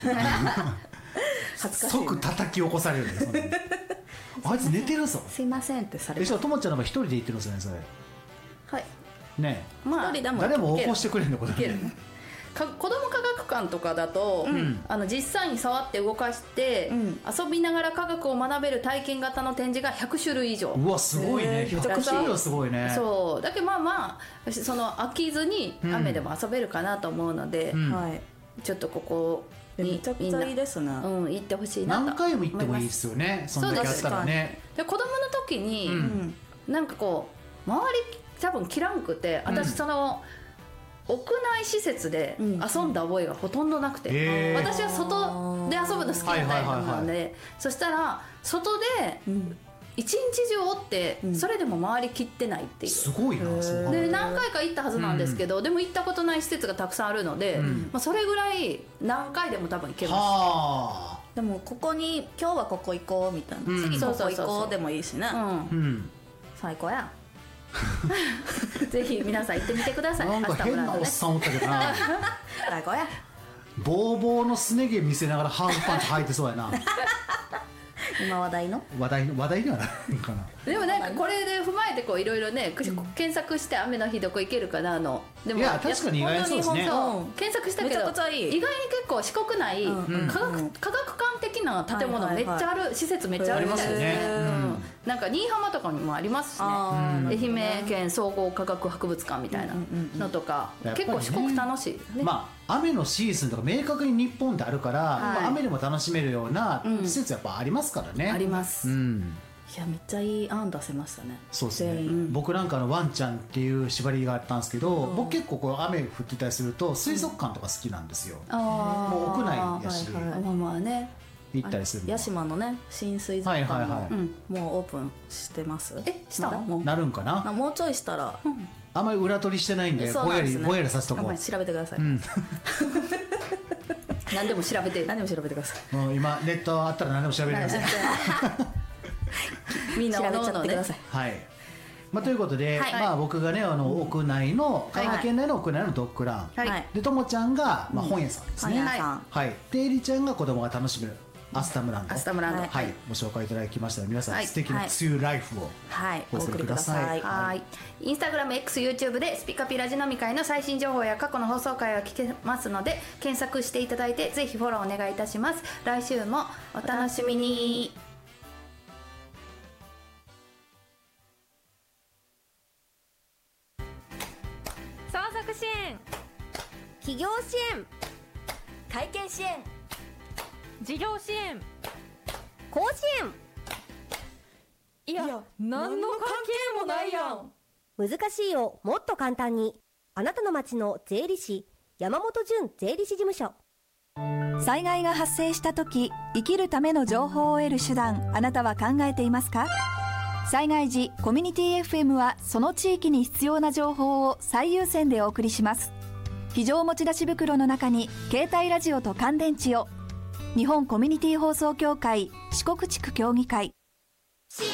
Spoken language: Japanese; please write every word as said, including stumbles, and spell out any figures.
恥ずかしい、ね、 即叩き起こされるんですよあいつ寝てるぞすいませんってされる。 でしょともちゃんの場合一人で行ってるんですよねそれはいねえ、まあ、一人でも誰も起こしてくれんのこといけるね。か子ども科学館とかだと、うん、あの実際に触って動かして、うん、遊びながら科学を学べる体験型の展示がひゃくしゅるい以上。 うわすごいね、ひゃくしゅるいはすごいね。 そうだけどまあまあその飽きずに雨でも遊べるかなと思うので、うんはい、ちょっとここにめちゃくちゃいいですね、 うん、行ってほしいなと。 何回も行ってもいいですよね。そんだけあったらね。 で子供の時に、うん、なんかこう周り多分切らんくて、私その、うん、屋内施設で遊んだ覚えがほとんどなくて、うん、私は外で遊ぶの好きなタイプなので、そしたら外で一日中おって、うん、それでも回りきってないっていう。 すごいな。 で何回か行ったはずなんですけど、うん、でも行ったことない施設がたくさんあるので、うん、まあ、それぐらい何回でも多分行けます。はでもここに今日はここ行こうみたいな、うん、次ここ行こうでもいいしね、うんうん、最高やぜひ皆さん行ってみてください。 なんか変なおっさんおったけどな最高や。 ボーボーのすね毛見せながらハーフパンツ履いてそうやな今話題の話題の話題ではないかな。 でもなんかこれで踏まえてこういろいろね、うん、検索して雨の日どこ行けるかなの。でもいや確かに意外にそうですね。 検索したけど意外に結構四国内、うん、科学、うん、科学館的な建物めっちゃある、はいはいはい、施設めっちゃあるみたいですね、うん、なんか新居浜とかにもありますしね、愛媛県総合科学博物館みたいなのとか、うんうんうん、結構四国楽しいですね。 まあ雨のシーズンとか明確に日本ってあるから、はい、雨でも楽しめるような施設やっぱありますからね、 うん、あります、 うん、いやめっちゃいい案出せましたね。 そうですね、うん、僕なんかのワンちゃんっていう縛りがあったんですけど、うん、僕結構こう雨降ってたりすると水族館とか好きなんですよ、うん、もう屋内やし、 はいはい、まあまあね行ったりするの。屋島のね新水族館も、はいはいはい、もうオープンしてます。 えしたの？ もうなるんかな。 もうちょいしたら、うん、 あんまり裏取りしてないんでぼやりぼやりさせとこう。 調べてください、うん、 何でも調べて何でも調べてください。 もう今ネットあったら何でも調べれますみんな調べちゃってください。 はい、まあ、ということで、はい、まあ、僕がねあの屋内の香川県内の屋内のドッグラン、はい、でともちゃんが、まあ、本屋さんですね、うん、はいはい、でえりちゃんが子供が楽しめるアスタムランド、 アスタムランド、 はい、ご紹介いただきましたので皆さん、はい、素敵な梅雨ライフをお送りください。 はい、インスタグラム X、YouTube でスピカピラジ飲み会の最新情報や過去の放送回が聞けますので検索していただいてぜひフォローお願いいたします。来週もお楽しみに。 相続支援、 企業支援、 体験支援、 事業支援、 甲子園。 いや、何の関係もないやん。 難しいをもっと簡単に。あなたの町の税理士山本純税理士事務所。 災害が発生した時、生きるための情報を得る手段、あなたは考えていますか？災害時コミュニティ エフエム はその地域に必要な情報を最優先でお送りします。非常持ち出し袋の中に携帯ラジオと乾電池を。日本コミュニティ放送協会四国地区協議会